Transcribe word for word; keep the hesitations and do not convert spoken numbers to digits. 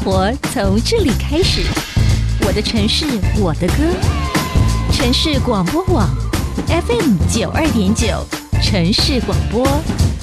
活从这里开始，我的城市，我的歌。城市广播网 F M 九二点九，城市广播。